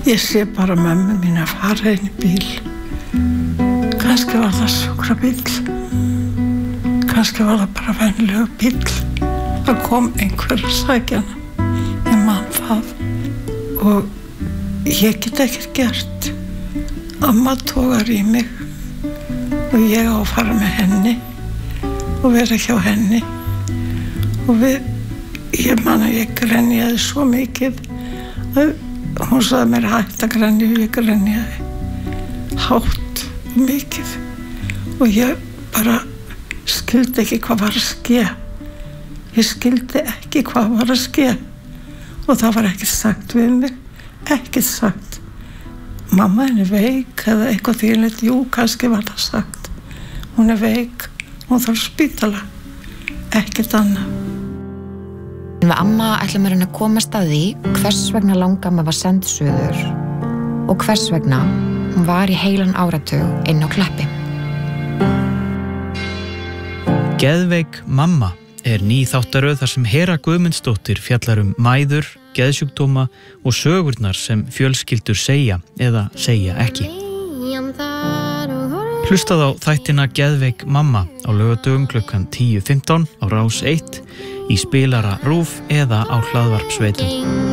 Ég sé bara mömmu mín að fara inn í bíl. Kannski var það sjúkrabíll. Kannski var það bara venjulegur bíll. Það kom einhver að sækja hana. Ég man það. Og ég get ekkert gert. Amma togar í mig. Og ég á að fara með henni. Og vera hjá henni. Og ég man að ég grenjaði svo mikið. Hún sagði mér hætt að grenja og ég grenjaði hátt og mikið og ég bara skildi ekki hvað var að ske. Ég skildi ekki hvað var að ske og það var ekkert sagt við mig, ekkert sagt. Mamma er veik eða eitthvað þvílegt, jú, kannski var það sagt. Hún er veik, hún þarf spítala, ekkert annað. Við amma ætlum að reyna að komast að því hvers vegna langamma var send suður og hvers vegna hún var í heilan áratug inn á Kleppi. Geðveik mamma er ný þáttaröð þar sem Hera Guðmundsdóttir fjallar mæður, geðsjúkdóma og sögurnar sem fjölskyldur segja eða segja ekki. Hlustað á þættina Geðveik mamma á laugardögum klukkan 10:15 á Rás 1 í spilara RÚV eða á hlaðvarpsveitum.